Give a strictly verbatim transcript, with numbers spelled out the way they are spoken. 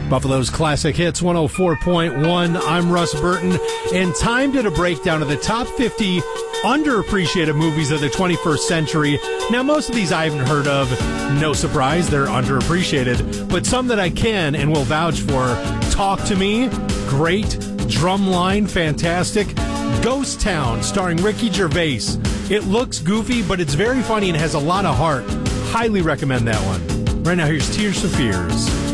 Buffalo's Classic Hits one oh four point one. I'm Russ Burton, and time to a breakdown of the top fifty underappreciated movies of the twenty-first century. Now, most of these I haven't heard of. No surprise, they're underappreciated. But some that I can and will vouch for. Talk to Me, great. Drumline, fantastic. Ghost Town, starring Ricky Gervais. It looks goofy, but it's very funny and has a lot of heart. Highly recommend that one. Right now, here's Tears for Fears.